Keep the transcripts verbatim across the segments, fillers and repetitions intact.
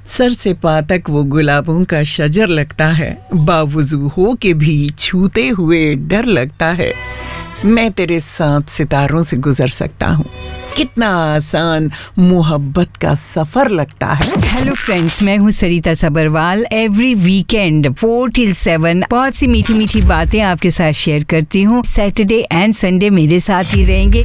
Sir से पा तक वो गुलाबों का शजर लगता है, बावुज़ू हो के भी छूते हुए डर लगता है। मैं तेरे साथ सितारों से गुजर सकता हूँ, कितना आसान मोहब्बत का सफर लगता है। हेलो फ्रेंड्स, मैं हूँ सरिता Sabharwal. Every weekend four till seven बहुत सी मीठी मीठी बातें आपके साथ शेयर करती हूँ। सैटरडे एंड संडे मेरे साथ ही रहेंगे।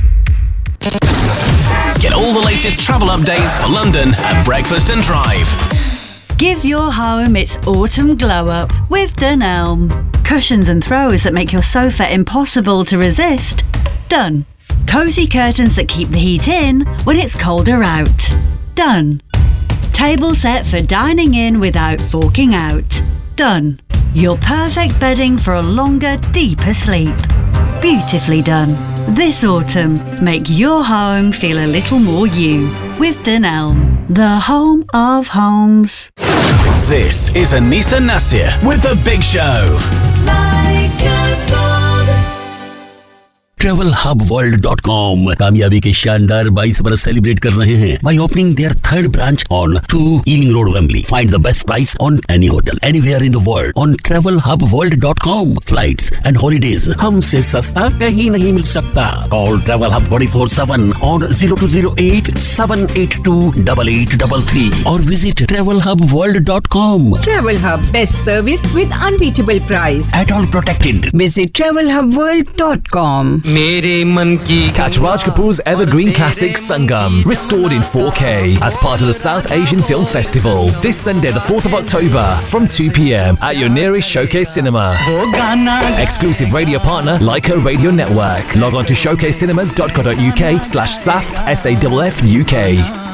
Get all the latest travel updates for London at Breakfast and Drive. Give your home its autumn glow up with Dunelm. Cushions and throws that make your sofa impossible to resist. Done. Cozy curtains that keep the heat in when it's colder out. Done. Table set for dining in without forking out. Done. Your perfect bedding for a longer, deeper sleep. Beautifully done. This autumn, make your home feel a little more you with Dunelm, the home of homes. This is Anisa Nasir with The Big Show. Like a gold. travel hub world dot com कामयाबी के शानदार बाईस बरस celebrate कर रहे हैं by opening their third branch on two Ealing Road, Wembley. Find the best price on any hotel anywhere in the world on travel hub world dot com. Flights and holidays हमसे सस्ता कहीं नहीं मिल सकता. Call Travel Hub twenty-four seven on zero two zero eight seven eight two eight eight three three or visit travel hub world dot com. Travel Hub, best service with unbeatable price. At all protected. Visit travel hub world dot com. Catch Raj Kapoor's evergreen classic Sangam, restored in four K as part of the South Asian Film Festival. This Sunday, the fourth of October, from two p.m. at your nearest Showcase Cinema. Exclusive radio partner, Leica Radio Network. Log on to showcase cinemas dot co dot uk slash S A F F U K.